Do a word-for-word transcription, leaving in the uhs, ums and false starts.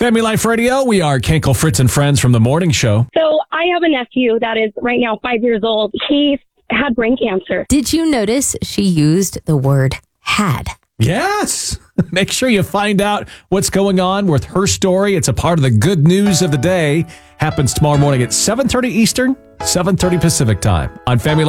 Family Life Radio, we are Kenkel, Fritz, and Friends from the morning show. So I have a nephew that is right now five years old. He had brain cancer. Did you notice she used the word had? Yes. Make sure you find out what's going on with her story. It's a part of the good news of the day. Happens tomorrow morning at seven thirty Eastern, seven thirty Pacific time on Family Life.